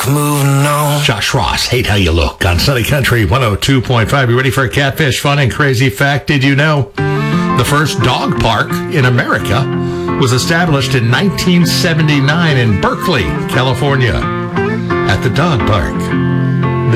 moving on. Josh Ross, Hate How You Look on Sunny Country 102.5. You ready for a catfish fun and crazy fact? Did you know the first dog park in America was established in 1979 in Berkeley, California, at the dog park?